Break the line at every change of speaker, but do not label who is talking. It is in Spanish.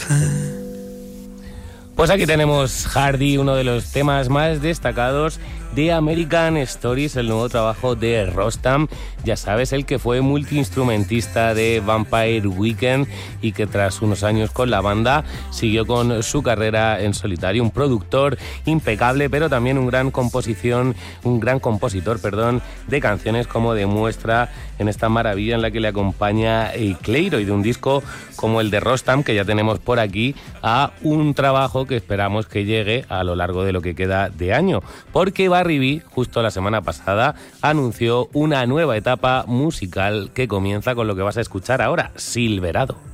Pues aquí tenemos Hardy, uno de los temas más destacados de American Stories, el nuevo trabajo de Rostam. Ya sabes, el que fue multiinstrumentista de Vampire Weekend y que tras unos años con la banda siguió con su carrera en solitario. Un productor impecable, pero también un gran compositor, de canciones, como demuestra en esta maravilla en la que le acompaña Cleiro, y de un disco como el de Rostam, que ya tenemos por aquí, a un trabajo que esperamos que llegue a lo largo de lo que queda de año, porque Barry, justo la semana pasada, anunció una nueva etapa musical que comienza con lo que vas a escuchar ahora, Silverado.